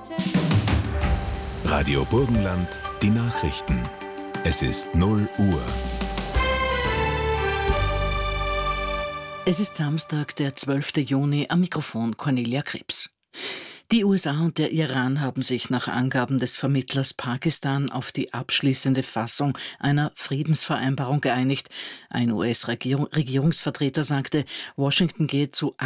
Radio Burgenland, die Nachrichten. Es ist 0 Uhr. Es ist Samstag, der 12. Juni, am Mikrofon Cornelia Krebs. Die USA und der Iran haben sich nach Angaben des Vermittlers Pakistan auf die abschließende Fassung einer Friedensvereinbarung geeinigt. Ein US-Regierungsvertreter sagte, Washington gehe zu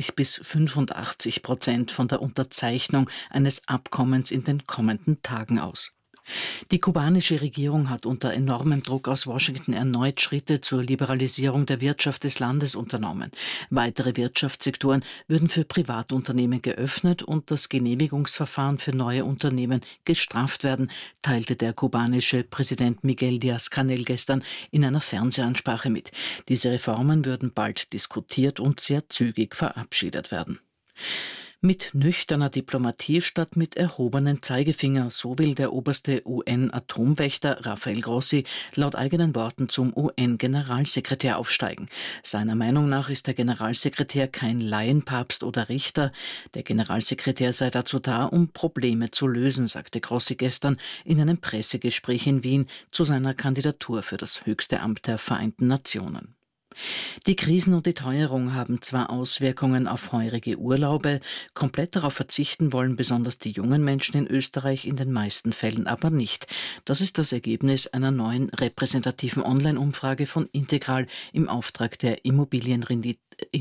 80-85% von der Unterzeichnung eines Abkommens in den kommenden Tagen aus. Die kubanische Regierung hat unter enormem Druck aus Washington erneut Schritte zur Liberalisierung der Wirtschaft des Landes unternommen. Weitere Wirtschaftssektoren würden für Privatunternehmen geöffnet und das Genehmigungsverfahren für neue Unternehmen gestrafft werden, teilte der kubanische Präsident Miguel Díaz-Canel gestern in einer Fernsehansprache mit. Diese Reformen würden bald diskutiert und sehr zügig verabschiedet werden. Mit nüchterner Diplomatie statt mit erhobenen Zeigefinger, so will der oberste UN-Atomwächter Rafael Grossi laut eigenen Worten zum UN-Generalsekretär aufsteigen. Seiner Meinung nach ist der Generalsekretär kein Laienpapst oder Richter. Der Generalsekretär sei dazu da, um Probleme zu lösen, sagte Grossi gestern in einem Pressegespräch in Wien zu seiner Kandidatur für das höchste Amt der Vereinten Nationen. Die Krisen und die Teuerung haben zwar Auswirkungen auf heurige Urlaube, komplett darauf verzichten wollen besonders die jungen Menschen in Österreich in den meisten Fällen aber nicht. Das ist das Ergebnis einer neuen repräsentativen Online-Umfrage von Integral im Auftrag der Immobilienrendite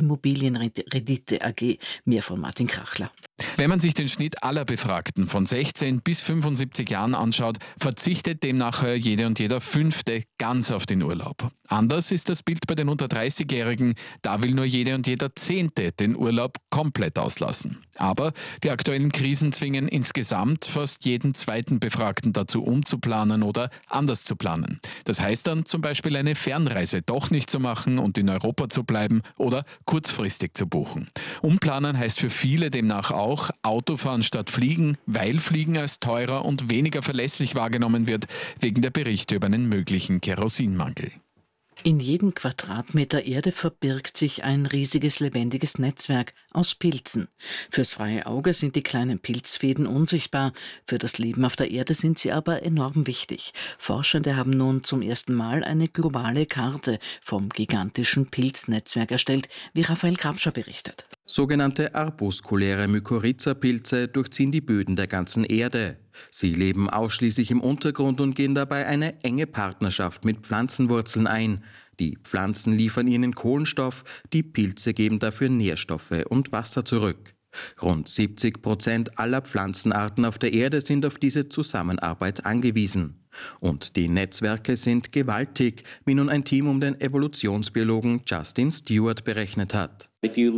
AG. Mehr von Martin Krachler. Wenn man sich den Schnitt aller Befragten von 16 bis 75 Jahren anschaut, verzichtet demnach jede und jeder Fünfte ganz auf den Urlaub. Anders ist das Bild bei den unter 30-Jährigen, da will nur jede und jeder Zehnte den Urlaub komplett auslassen. Aber die aktuellen Krisen zwingen insgesamt fast jeden zweiten Befragten dazu umzuplanen oder anders zu planen. Das heißt dann zum Beispiel eine Fernreise doch nicht zu machen und in Europa zu bleiben oder kurzfristig zu buchen. Umplanen heißt für viele demnach auch Autofahren statt Fliegen, weil Fliegen als teurer und weniger verlässlich wahrgenommen wird, wegen der Berichte über einen möglichen Kerosinmangel. In jedem Quadratmeter Erde verbirgt sich ein riesiges lebendiges Netzwerk aus Pilzen. Fürs freie Auge sind die kleinen Pilzfäden unsichtbar, für das Leben auf der Erde sind sie aber enorm wichtig. Forschende haben nun zum ersten Mal eine globale Karte vom gigantischen Pilznetzwerk erstellt, wie Raphael Grabscher berichtet. Sogenannte arbuskuläre Mykorrhiza-Pilze durchziehen die Böden der ganzen Erde. Sie leben ausschließlich im Untergrund und gehen dabei eine enge Partnerschaft mit Pflanzenwurzeln ein. Die Pflanzen liefern ihnen Kohlenstoff, die Pilze geben dafür Nährstoffe und Wasser zurück. Rund 70% aller Pflanzenarten auf der Erde sind auf diese Zusammenarbeit angewiesen. Und die Netzwerke sind gewaltig, wie nun ein Team um den Evolutionsbiologen Justin Stewart berechnet hat.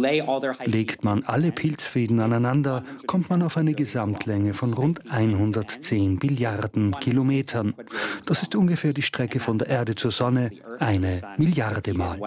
Legt man alle Pilzfäden aneinander, kommt man auf eine Gesamtlänge von rund 110 Billiarden Kilometern. Das ist ungefähr die Strecke von der Erde zur Sonne, 1 Milliarde Mal.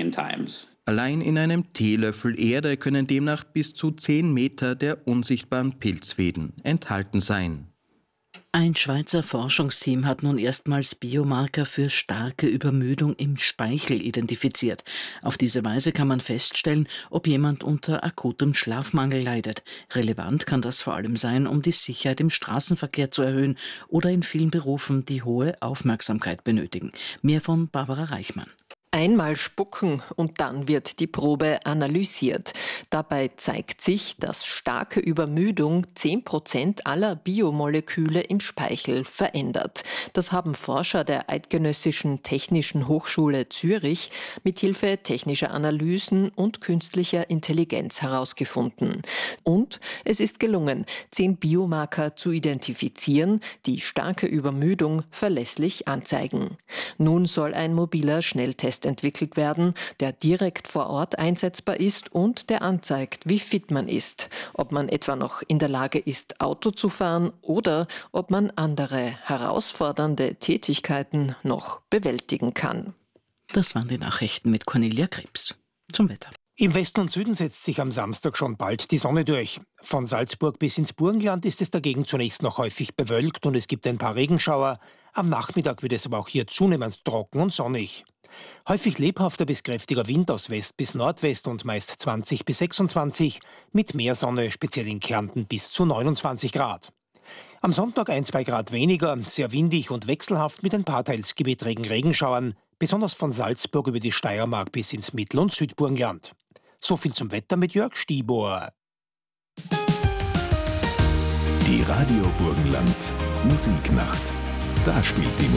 Allein in einem Teelöffel Erde können demnach bis zu 10 Meter der unsichtbaren Pilzfäden enthalten sein. Ein Schweizer Forschungsteam hat nun erstmals Biomarker für starke Übermüdung im Speichel identifiziert. Auf diese Weise kann man feststellen, ob jemand unter akutem Schlafmangel leidet. Relevant kann das vor allem sein, um die Sicherheit im Straßenverkehr zu erhöhen oder in vielen Berufen, die hohe Aufmerksamkeit benötigen. Mehr von Barbara Reichmann. Einmal spucken und dann wird die Probe analysiert. Dabei zeigt sich, dass starke Übermüdung 10% aller Biomoleküle im Speichel verändert. Das haben Forscher der Eidgenössischen Technischen Hochschule Zürich mithilfe technischer Analysen und künstlicher Intelligenz herausgefunden. Und es ist gelungen, 10 Biomarker zu identifizieren, die starke Übermüdung verlässlich anzeigen. Nun soll ein mobiler Schnelltest entwickelt werden, der direkt vor Ort einsetzbar ist und der anzeigt, wie fit man ist, ob man etwa noch in der Lage ist, Auto zu fahren oder ob man andere herausfordernde Tätigkeiten noch bewältigen kann. Das waren die Nachrichten mit Cornelia Krebs. Zum Wetter. Im Westen und Süden setzt sich am Samstag schon bald die Sonne durch. Von Salzburg bis ins Burgenland ist es dagegen zunächst noch häufig bewölkt und es gibt ein paar Regenschauer. Am Nachmittag wird es aber auch hier zunehmend trocken und sonnig. Häufig lebhafter bis kräftiger Wind aus West bis Nordwest und meist 20 bis 26, mit mehr Sonne, speziell in Kärnten bis zu 29 Grad. Am Sonntag 1-2 Grad weniger, sehr windig und wechselhaft mit ein paar teils gewittrigen Regenschauern, besonders von Salzburg über die Steiermark bis ins Mittel- und Südburgenland. So viel zum Wetter mit Jörg Stiebohr. Die Radio Burgenland Musiknacht. Da spielt die